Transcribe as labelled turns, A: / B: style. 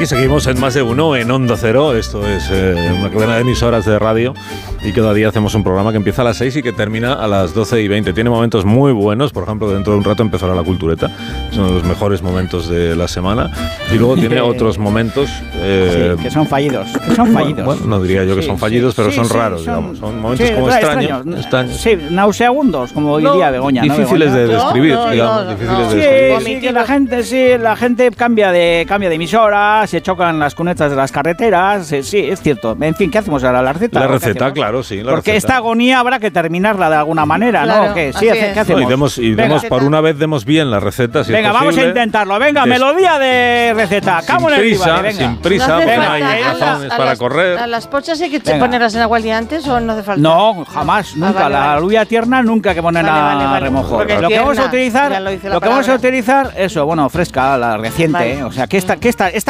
A: aquí seguimos en Más de Uno, en Onda Cero. Esto es una cadena de emisoras de radio y cada día hacemos un programa que empieza a las 6 y que termina a las 12:20. Tiene momentos muy buenos, por ejemplo, dentro de un rato empezará la Cultureta. Es uno de los mejores momentos de la semana. Y luego tiene otros momentos...
B: sí, que son fallidos.
A: Bueno, no diría yo que son fallidos, pero son raros, digamos. Son momentos como extraños.
B: Sí, nauseabundos, como diría Begoña.
A: Difíciles de describir, digamos. Difíciles de describir.
B: Sí, que la gente cambia de emisora, se chocan las cunetas de las carreteras, sí, es cierto. En fin, ¿qué hacemos ahora? ¿La receta?
A: La receta, claro, sí.
B: Porque esta agonía habrá que terminarla de alguna manera,
C: claro,
B: ¿no? ¿Qué? Sí, ¿qué hacemos?
A: Y demos, por una vez, demos bien la receta, si
B: venga,
A: es
B: vamos a intentarlo. Venga, melodía de receta.
A: Sin prisa,
C: no
A: hay razones para correr.
C: ¿A las pochas hay que ponerlas en agua antes o no hace falta?
B: No, jamás, nunca.
C: Vale.
B: La alubia tierna nunca hay que ponerla a remojo. Lo que vamos a utilizar, eso, bueno, fresca, la reciente.
C: Vale.
B: O sea, que esta